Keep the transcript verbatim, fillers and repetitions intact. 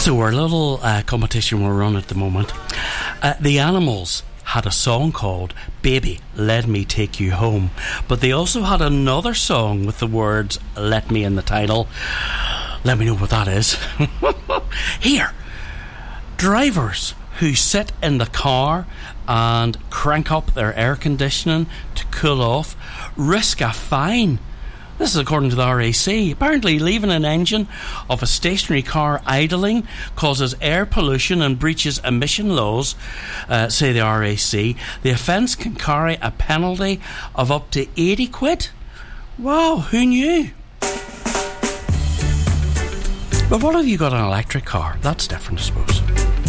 So our little uh, competition we're on at the moment, uh, the Animals had a song called Baby, Let Me Take You Home, but they also had another song with the words Let Me in the title. Let me know what that is. Here, drivers who sit in the car and crank up their air conditioning to cool off risk a fine. This is according to the R A C. Apparently, leaving an engine of a stationary car idling causes air pollution and breaches emission laws, uh, say the R A C. The offence can carry a penalty of up to eighty quid. Wow, who knew? But what if you got an electric car? That's different, I suppose.